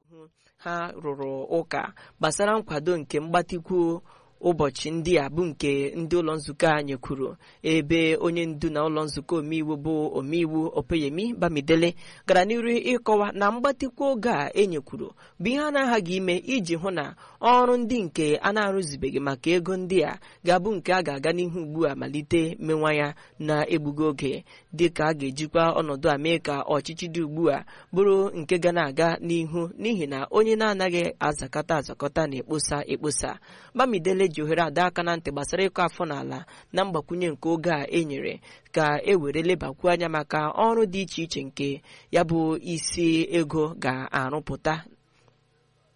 ha rụrụ ụka gbasara nkwado nke mgbatikwu ụbọchị ndị a bụ nke ndị ụlọ nzukọ a nyekwuru, ebe onye ndu na ụlọ nzukọ omeiwu bụ omeiwu Opeyemi Bamidele gara n'iru ịkọwa na mgbatikwu oge a enyekwuru bụ ihe a na-aghaghị ime iji hụ na ọrụ ndị nke a na-arụzibeghị maka ego ndị a ga-abụ nke a ga-aga n'ihu ugbu a malite menwa ya na-egbughị oge, dịka a ga-ejikwa ọnọdụ a mee ka ọchịchị dị ugbu a bụrụ nke ga na-aga n'ihu, n'ihi na onye na-anaghị azakọta na-ekposa ekposa. Bamidele ji ohere ada aka na ntị gbasara ịkọ afọ n'ala na mgbakwunye nke oge a enyere ka e were lebakwu anya maka ọrụ dị iche iche nke ya bụ isi ego ga-arụpụta